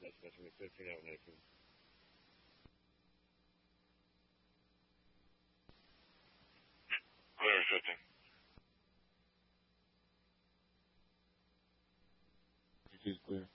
That's 15 out of 19. Clear 15. He's clear.